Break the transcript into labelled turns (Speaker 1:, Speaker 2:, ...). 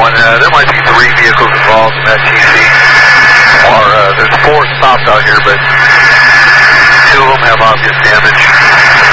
Speaker 1: 1. There might be 3 vehicles involved in that TC. Or there's 4 stopped out here, but 2 of them have obvious damage.